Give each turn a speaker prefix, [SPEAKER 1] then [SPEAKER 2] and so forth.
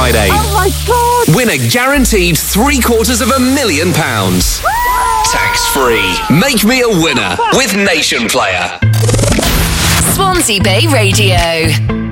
[SPEAKER 1] Friday.
[SPEAKER 2] Oh my God!
[SPEAKER 1] Win a guaranteed £750,000. Tax-free. Make me a winner with Nation Player.
[SPEAKER 3] Swansea Bay Radio.